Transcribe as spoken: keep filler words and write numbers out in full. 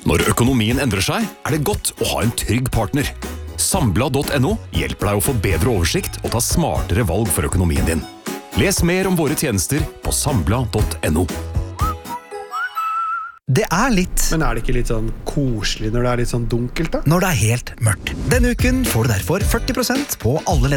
Når økonomien endrer seg, er det godt å ha en trygg partner. Sambla punktum no hjelper deg å få bedre oversikt og ta smartere valg for økonomien din. Les mer om våre tjenester på sambla punktum no. Det er litt... Men er det ikke litt sånn koselig når det er litt sånn dunkelt da? Når det er helt mørkt. Denne uken får du derfor førti prosent på alle